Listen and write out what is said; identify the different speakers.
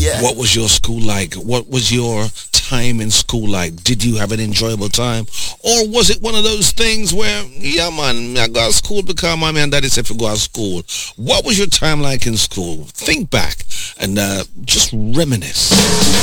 Speaker 1: Yeah.
Speaker 2: What was your school like? What was your time in school like? Did you have an enjoyable time? Or was it one of those things where, yeah, man, I go to school because my man and daddy said to go to school? What was your time like in school? Think back and just reminisce.